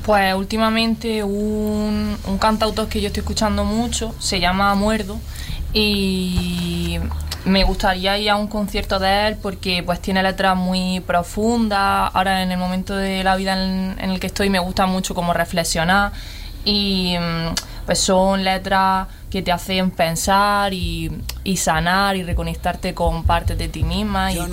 Pues últimamente un cantautor que yo estoy escuchando mucho se llama Muerdo y me gustaría ir a un concierto de él porque pues tiene letras muy profundas. Ahora en el momento de la vida en el que estoy me gusta mucho como reflexionar y pues son letras que te hacen pensar y sanar y reconectarte con partes de ti misma y